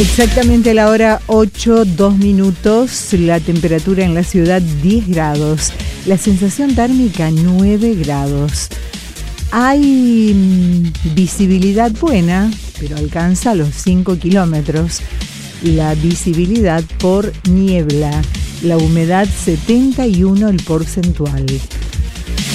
Exactamente a la hora 8, 2 minutos, la temperatura en la ciudad 10 grados, la sensación térmica 9 grados. Hay visibilidad buena, pero alcanza los 5 kilómetros. La visibilidad por niebla, la humedad 71 el porcentual.